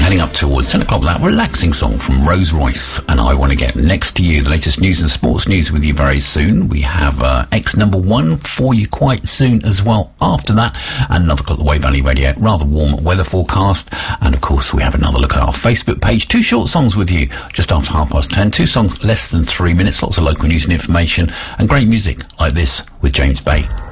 heading up towards 10 o'clock. That relaxing song from Rose Royce and I Want to Get Next to You. The latest news and sports news with you very soon. We have X number 1 for you quite soon as well after that. And another look at the Way Valley Radio, rather warm weather forecast. And of course, we have another look at our Facebook page. 2 short songs with you just after 10:30. 2 songs less than 3 minutes. Lots of local news and information and great music like this with James Bay.